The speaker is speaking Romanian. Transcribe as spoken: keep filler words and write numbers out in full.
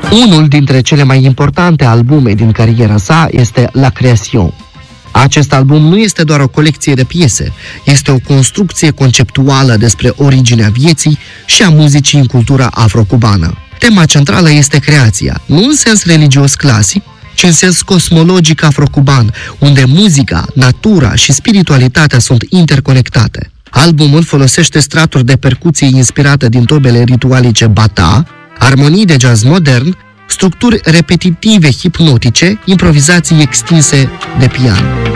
Unul dintre cele mai importante albume din cariera sa este La Création. Acest album nu este doar o colecție de piese, este o construcție conceptuală despre originea vieții și a muzicii în cultura afro-cubană. Tema centrală este creația, nu în sens religios clasic, ci în sens cosmologic afro-cuban, unde muzica, natura și spiritualitatea sunt interconectate. Albumul folosește straturi de percuție inspirate din tobele ritualice bata, armonii de jazz modern, structuri repetitive hipnotice, improvizații extinse de pian.